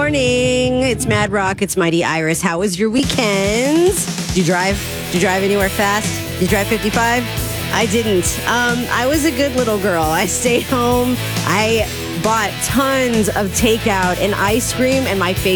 morning. It's Mad Rock. It's Mighty Iris. How was your weekends? Did you drive? Did you drive anywhere fast? Did you drive 55? I didn't. I was a good little girl. I stayed home. I bought tons of takeout and ice cream, and my favorite